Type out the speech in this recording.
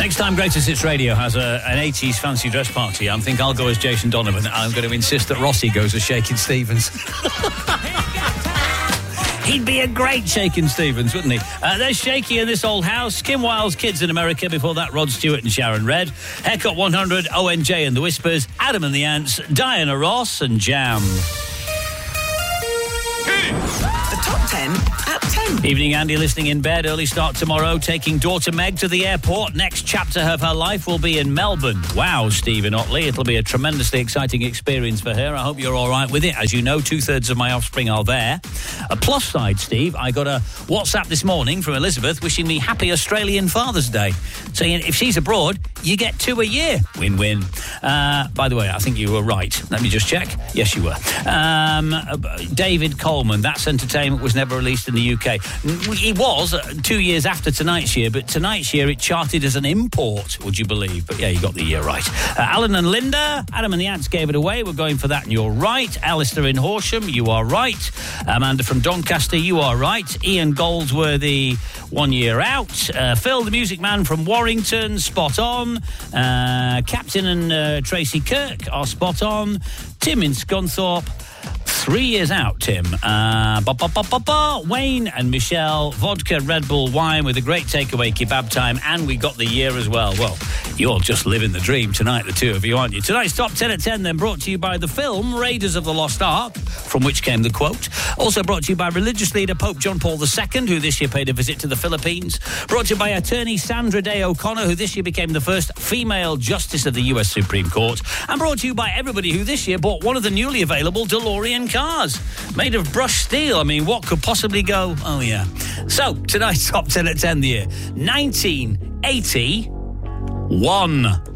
Next time Greatest Hits Radio has an 80s fancy dress party, I think I'll go as Jason Donovan. I'm going to insist that Rossi goes as Shakin' Stevens. He'd be a great Shakin' Stevens, wouldn't he? There's Shaky in This Old House, Kim Wilde's Kids in America, before that Rod Stewart and Sharon Redd, Haircut 100, ONJ and the Whispers, Adam and the Ants, Diana Ross and Jam. The Top 10 at 10. Evening, Andy, listening in bed. Early start tomorrow, taking daughter Meg to the airport. Next chapter of her life will be in Melbourne. Wow, Stephen Otley. It'll be a tremendously exciting experience for her. I hope you're all right with it. As you know, 2/3 of my offspring are there. A plus side, Steve, I got a WhatsApp this morning from Elizabeth wishing me happy Australian Father's Day, saying if she's abroad, you get 2 a year. Win-win. By the way, I think you were right. Let me just check. Yes, you were. David Coleman, That's Entertainment was never released in the UK. It was 2 years after Tonight's Year, but Tonight's Year it charted as an import, would you believe? But yeah, you got the year right. Alan and Linda, Adam and the Ants gave it away. We're going for that, and you're right. Alistair in Horsham, you are right. Amanda from Doncaster, you are right. Ian Goldsworthy, 1 year out. Phil, the Music Man from Warrington, spot on. Captain and Tracy Kirk are spot on. Tim in Scunthorpe, 3 years out, Tim. Wayne and Michelle, vodka, Red Bull, wine with a great takeaway kebab time, and we got the year as well. Well, you're just living the dream tonight, the two of you, aren't you? Tonight's Top 10 at 10 then brought to you by the film Raiders of the Lost Ark, from which came the quote. Also brought to you by religious leader Pope John Paul II, who this year paid a visit to the Philippines. Brought to you by attorney Sandra Day O'Connor, who this year became the first female justice of the US Supreme Court. And brought to you by everybody who this year bought one of the newly available DeLorean cars, made of brushed steel. I mean, what could possibly go? Oh, yeah. So, tonight's Top 10 at 10, the year 1981.